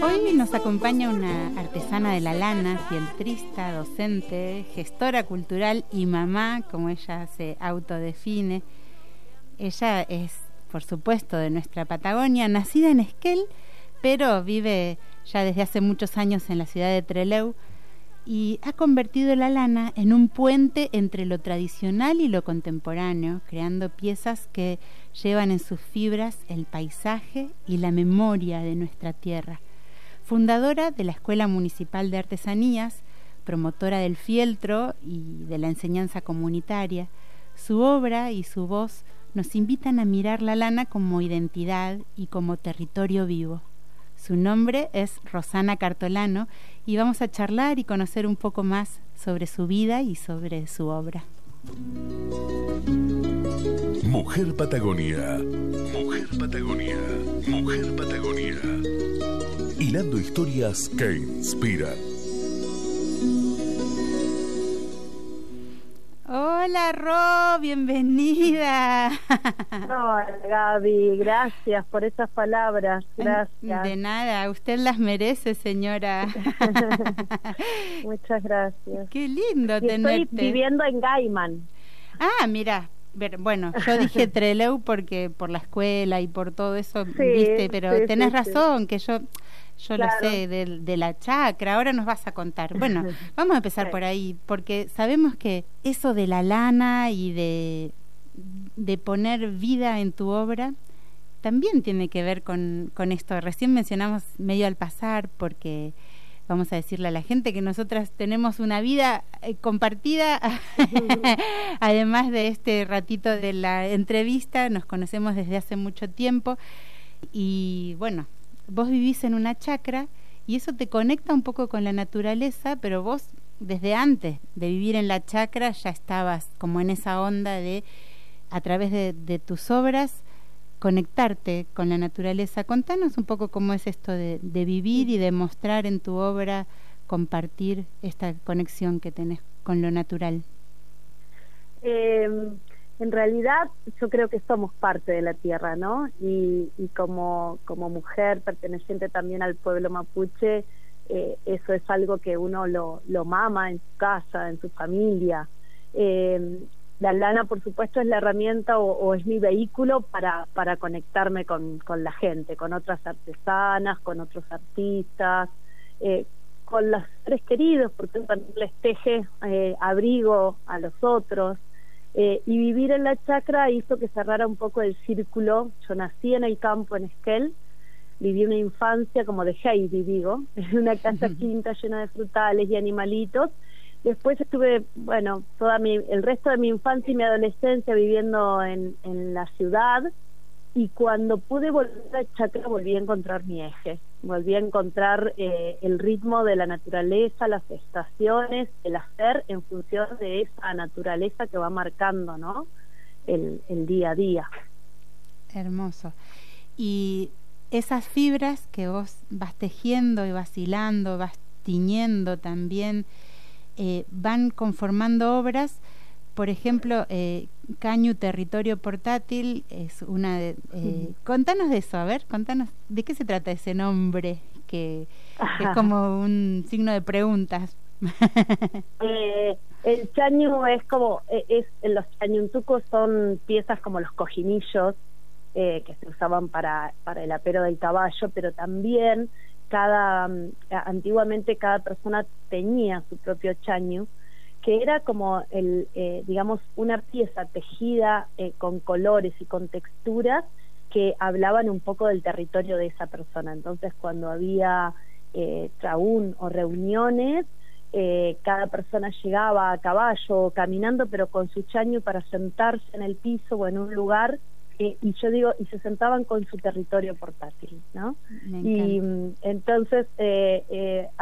Hoy nos acompaña una artesana de la lana, fieltrista, docente, gestora cultural y mamá, como ella se autodefine. Ella es, por supuesto, de nuestra Patagonia, nacida en Esquel, pero vive ya desde hace muchos años en la ciudad de Trelew y ha convertido la lana en un puente entre lo tradicional y lo contemporáneo, creando piezas que llevan en sus fibras el paisaje y la memoria de nuestra tierra. Fundadora de la Escuela Municipal de Artesanías, promotora del fieltro y de la enseñanza comunitaria, su obra y su voz nos invitan a mirar la lana como identidad y como territorio vivo. Su nombre es Rosana Cartolano y vamos a charlar y conocer un poco más sobre su vida y sobre su obra. Mujer Patagonia. Mujer Patagonia. Mujer Patagonia. Hilando historias que inspiran. Hola Ro, bienvenida. Hola Gaby, gracias por esas palabras, gracias. De nada, usted las merece, señora. Muchas gracias. Qué lindo tenerte. Estoy viviendo en Gaiman. Ah, mira, bueno, yo dije Trelew porque por la escuela y por todo eso, Sí, viste, pero sí, tenés sí, razón, que yo claro. Lo sé, de la chacra, ahora nos vas a contar. Bueno, vamos a empezar por ahí, porque sabemos que eso de la lana y de poner vida en tu obra también tiene que ver con esto. Recién mencionamos medio al pasar, porque vamos a decirle a la gente que nosotras tenemos una vida compartida, además de este ratito de la entrevista, nos conocemos desde hace mucho tiempo y bueno, vos vivís en una chacra y eso te conecta un poco con la naturaleza, pero vos desde antes de vivir en la chacra ya estabas como en esa onda de, a través de tus obras, conectarte con la naturaleza. Contanos un poco cómo es esto de vivir y de mostrar en tu obra, compartir esta conexión que tenés con lo natural. En realidad yo creo que somos parte de la tierra, ¿no? Y como mujer perteneciente también al pueblo mapuche, eso es algo que uno lo mama en su casa, en su familia. La lana, por supuesto, es la herramienta o es mi vehículo para conectarme con la gente, con otras artesanas, con otros artistas, con los seres queridos, porque uno también les teje abrigo a los otros. Y vivir en la chacra hizo que cerrara un poco el círculo. Yo nací en el campo en Esquel, viví una infancia como de Heidi, digo, en una casa quinta llena de frutales y animalitos. Después estuve, bueno, el resto de mi infancia y mi adolescencia viviendo en la ciudad, y cuando pude volver a la chacra volví a encontrar mi eje, volví a encontrar el ritmo de la naturaleza, las estaciones, el hacer en función de esa naturaleza que va marcando, ¿no? El día a día. Hermoso. Y esas fibras que vos vas tejiendo y vas hilando, vas tiñendo también, van conformando obras. Por ejemplo, Cañu Territorio Portátil es una de... Contanos de eso, a ver, contanos, ¿de qué se trata ese nombre que es como un signo de preguntas? El chañu es como... los chañuntucos son piezas como los cojinillos que se usaban para el apero del caballo, pero también antiguamente cada persona tenía su propio chañu, que era como digamos, una pieza tejida con colores y con texturas que hablaban un poco del territorio de esa persona. Entonces, cuando había traún o reuniones, cada persona llegaba a caballo o caminando, pero con su chañu para sentarse en el piso o en un lugar, y yo digo, y se sentaban con su territorio portátil, ¿no? Y entonces